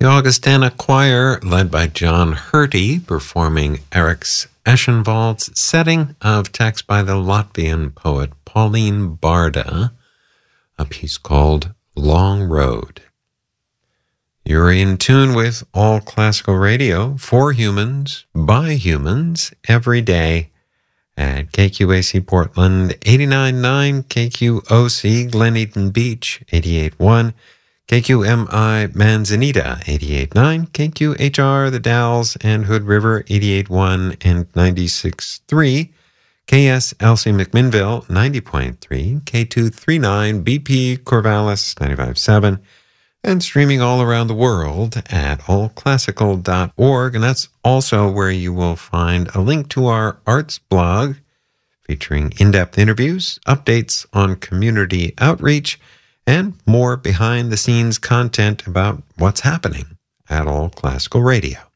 The Augustana Choir, led by John Hurty, performing Eric's Eschenwald's setting of text by the Latvian poet Pauline Barda, a piece called Long Road. You're in tune with All Classical Radio, for humans, by humans, every day at KQAC Portland 89.9, KQOC Glen Eden Beach 88.1, KQMI Manzanita 88.9, KQHR The Dalles and Hood River 88.1 and 96.3, KSLC McMinnville 90.3, K239 BP Corvallis 95.7, and streaming all around the world at allclassical.org. And that's also where you will find a link to our arts blog featuring in-depth interviews, updates on community outreach, and more behind-the-scenes content about what's happening at All Classical Radio.